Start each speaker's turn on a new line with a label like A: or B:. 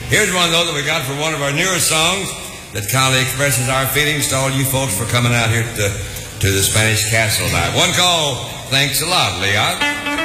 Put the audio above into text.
A: Here's one, though, that we got for one of our newer songs that kindly expresses our feelings to all you folks for coming out here to the Spanish Castle tonight. One called Thanks a Lot, Leon.